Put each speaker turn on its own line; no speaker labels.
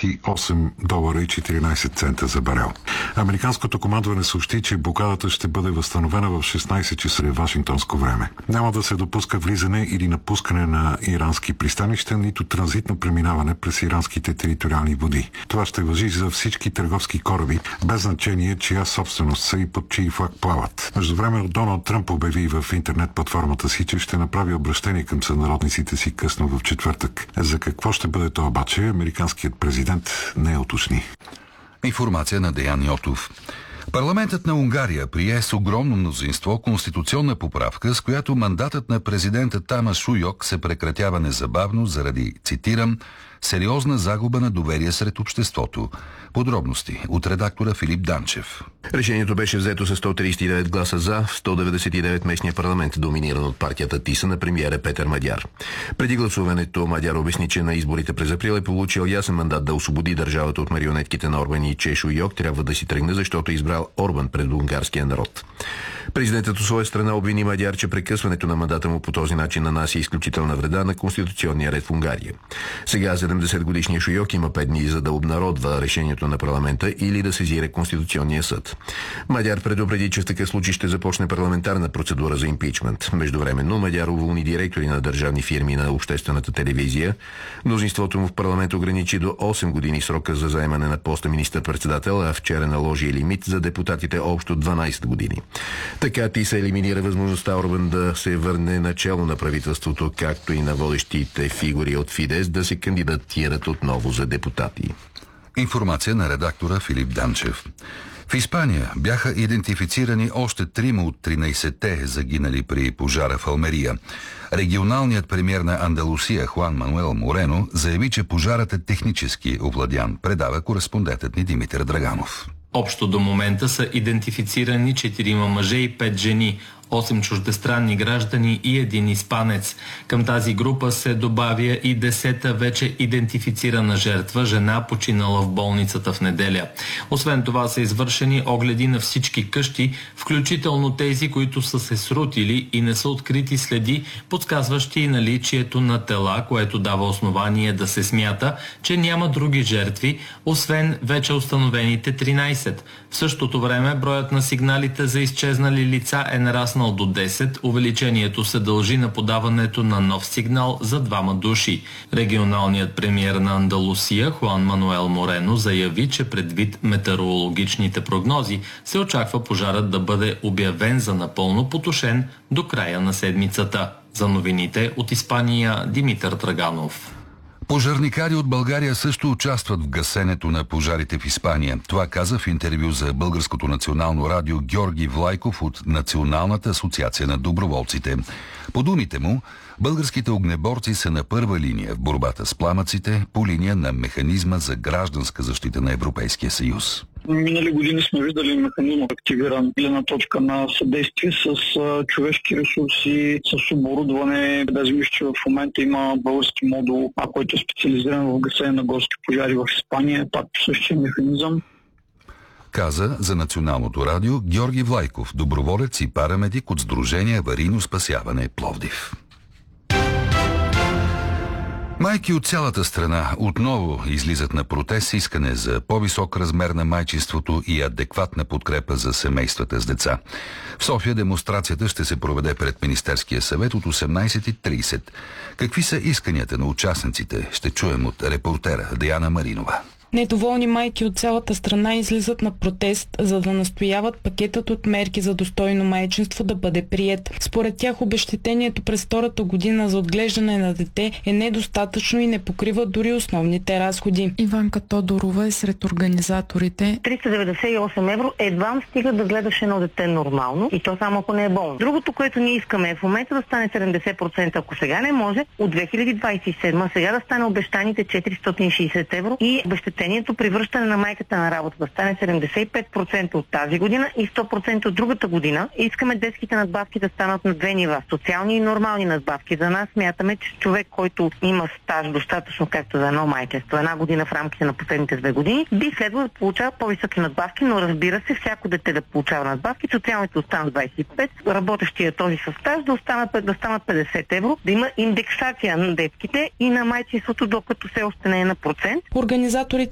$88 и 14 цента за барел. Американското командване съобщи, че блокадата ще бъде възстановена в 16 часа вашингтонско време. Няма да се допуска влизане или напускане на ирански пристанища, нито транзитно преминаване през иранските териториални води. Това ще важи за всички търговски кораби, без значение чия собственост са и под чий флаг плават. Междувременно Доналд Тръмп обяви в интернет платформата си, че ще направи обръщение към сънародниците си късно в четвъртък. За какво ще бъде това обаче, американският президент не уточни.
Информация на Деян Йотов. Парламентът на Унгария прие с огромно мнозинство конституционна поправка, с която мандатът на президента Тамас Уйок се прекратява незабавно заради, цитирам, сериозна загуба на доверие сред обществото. Подробности от редактора Филип Данчев.
Решението беше взето с 139 гласа за, 199 местния парламент, доминиран от партията ТИСА на премиера Петър Мадяр. Преди гласуването Мадяр обясни, че на изборите през април е получил ясен мандат да освободи държавата от марионетките на Орбан и че Уйок трябва да си тръгне, защото е избрал Орбан пред унгарския народ. Президентът от своя страна обвини Мадяр, че прекъсването на мандата му по този начин нанася изключителна вреда на конституционния ред в Унгария. Сега 70-годишният Уйок има 5 дни за да обнародва решението на парламента или да сезира Конституционния съд. Мадяр предупреди, че в такъв случай ще започне парламентарна процедура за импичмент. Междувременно Мадяр уволни директори на държавни фирми на обществената телевизия. Мнозинството му в парламент ограничи до 8 години срока за заемане на поста министър-председател, а вчера наложи лимит за депутатите общо 12 години. Така ТИСА елиминира възможността Орбан да се върне начало на правителството, както и на водещите фигури от Фидес да се кандидатират отново за депутати.
Информация на редактора Филип Данчев. В Испания бяха идентифицирани още 3 от 13-те загинали при пожара в Алмерия. Регионалният премиер на Андалусия Хуан Мануел Морено заяви, че пожарът е технически овладян, предава кореспондентът ни Димитър Драганов.
Общо до момента са идентифицирани 4 мъже и 5 жени, 8 чуждестранни граждани и 1 испанец. Към тази група се добавя и 10-та вече идентифицирана жертва, жена починала в болницата в неделя. Освен това са извършени огледи на всички къщи, включително тези, които са се срутили и не са открити следи, подсказващи наличието на тела, което дава основание да се смята, че няма други жертви, освен вече установените 13. В същото време броят на сигналите за изчезнали лица е нараснал до 10. Увеличението се дължи на подаването на нов сигнал за 2 души. Регионалният премиер на Андалусия Хуан Мануел Морено заяви, че предвид метеорологичните прогнози се очаква пожарът да бъде обявен за напълно потушен до края на седмицата. За новините от Испания Димитър Драганов.
Пожарникари от България също участват в гасенето на пожарите в Испания. Това каза в интервю за Българското национално радио Георги Влайков от Националната асоциация на доброволците. По думите му, българските огнеборци са на първа линия в борбата с пламъците по линия на механизма за гражданска защита на Европейския съюз.
Минали години сме виждали механизъм активиран гледна точка на съдействие с човешки ресурси, с оборудване. Даже мисля, че в момента има български модул, който е специализиран в гасене на горски пожари в Испания. Пак по същия механизъм.
Каза за Националното радио Георги Влайков, доброволец и парамедик от Сдружение Аварийно спасяване Пловдив. Майки от цялата страна отново излизат на протест с искане за по-висок размер на майчинството и адекватна подкрепа за семействата с деца. В София демонстрацията ще се проведе пред Министерския съвет от 18:30. Какви са исканията на участниците? Ще чуем от репортера Диана Маринова.
Недоволни майки от цялата страна излизат на протест, за да настояват пакетът от мерки за достойно майчинство да бъде приет. Според тях обезщетението през втората година за отглеждане на дете е недостатъчно и не покрива дори основните разходи.
Иванка Тодорова е сред организаторите.
398 евро едва стига да гледаш едно дете нормално и то само ако не е болно. Другото, което ние искаме е в момента да стане 70%, ако сега не може, от 2027, сега да стане обещаните 460 евро и обещетението при връщане на майката на работа да стане 75% от тази година и 100% от другата година. Искаме детските надбавки да станат на 2 нива. Социални и нормални надбавки. За нас смятаме, че човек, който има стаж достатъчно както за едно майчинство, 1 година в рамките на последните 2 години, би следвало да получава по-високи надбавки, но разбира се, всяко дете да получава надбавки, социалните останат 25, работещия този със стаж да станат 50 евро, да има индексация на детските и на майчинството, докато все още не е на процент.
Организаторите